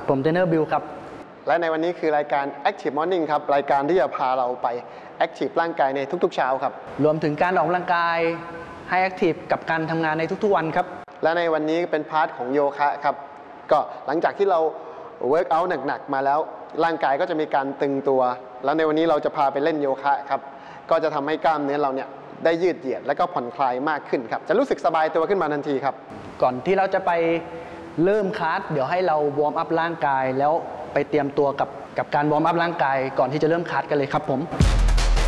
ผมเทรนเนอร์บิวครับและในวันนี้คือรายการ Active Morning ครับรายการที่จะพาเราไป Active ร่างกายในทุกๆเช้าครับรวมถึงการออกกำลังกายให้ Active กับการทำงานในทุกๆวันครับและในวันนี้เป็นพาร์ทของโยคะครับก็หลังจากที่เราเวิร์กอัลหนักๆมาแล้วร่างกายก็จะมีการตึงตัวแล้วในวันนี้เราจะพาไปเล่นโยคะครับก็จะทำให้กล้ามเนื้อเราเนี่ยได้ยืดเหยียดและก็ผ่อนคลายมากขึ้นครับจะรู้สึกสบายตัวขึ้นมาทันทีครับก่อนที่เราจะไปเริ่มคลาสเดี๋ยวให้เราวอร์มอัพร่างกายแล้วไปเตรียมตัวกับการวอร์มอัพร่างกายก่อนที่จะเริ่มคลาสกันเลยครับผม